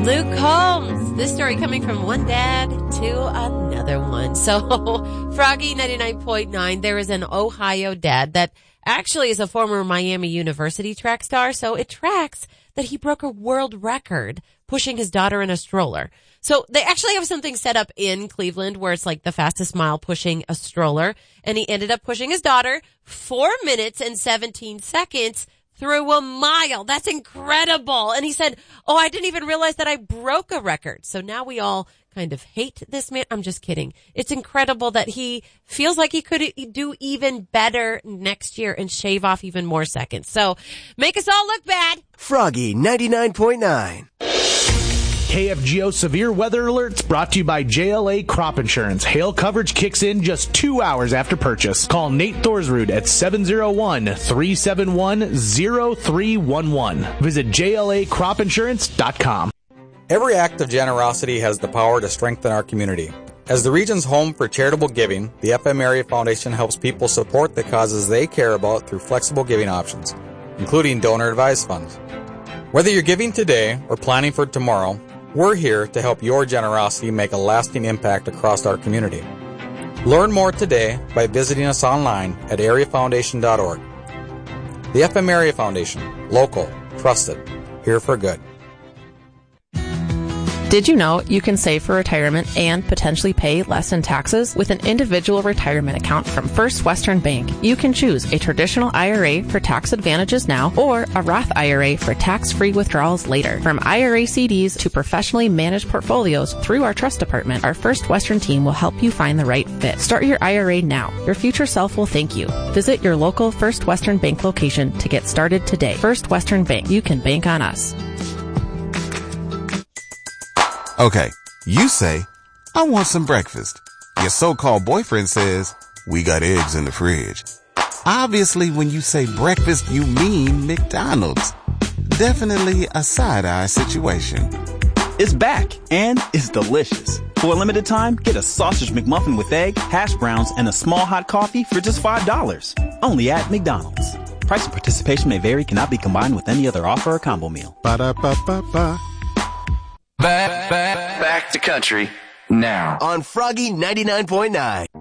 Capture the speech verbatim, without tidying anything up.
Luke Combs. This story coming from one dad to another one. So, Froggy ninety-nine point nine, there is an Ohio dad that actually is a former Miami University track star. So it tracks that he broke a world record pushing his daughter in a stroller. So they actually have something set up in Cleveland where it's like the fastest mile pushing a stroller. And he ended up pushing his daughter four minutes and seventeen seconds through a mile. That's incredible. And he said, oh, I didn't even realize that I broke a record. So now we all kind of hate this man. I'm just kidding. It's incredible that he feels like he could do even better next year and shave off even more seconds. So make us all look bad. Froggy ninety-nine point nine. K F G O Severe Weather Alerts brought to you by J L A Crop Insurance. Hail coverage kicks in just two hours after purchase. Call Nate Thorsrud at seven oh one, three seven one, oh three one one. Visit J L A crop insurance dot com. Every act of generosity has the power to strengthen our community. As the region's home for charitable giving, the F M Area Foundation helps people support the causes they care about through flexible giving options, including donor-advised funds. Whether you're giving today or planning for tomorrow, we're here to help your generosity make a lasting impact across our community. Learn more today by visiting us online at area foundation dot org. The F M Area Foundation, local, trusted, here for good. Did you know you can save for retirement and potentially pay less in taxes with an individual retirement account from First Western Bank? You can choose a traditional I R A for tax advantages now or a Roth I R A for tax-free withdrawals later. From I R A C Ds to professionally managed portfolios through our trust department, our First Western team will help you find the right fit. Start your I R A now. Your future self will thank you. Visit your local First Western Bank location to get started today. First Western Bank. You can bank on us. Okay, you say, I want some breakfast. Your so-called boyfriend says, we got eggs in the fridge. Obviously, when you say breakfast, you mean McDonald's. Definitely a side-eye situation. It's back, and it's delicious. For a limited time, get a sausage McMuffin with egg, hash browns, and a small hot coffee for just five dollars. Only at McDonald's. Price and participation may vary, cannot be combined with any other offer or combo meal. Ba-da-ba-ba-ba. Back, back, back to country now on Froggy ninety-nine point nine.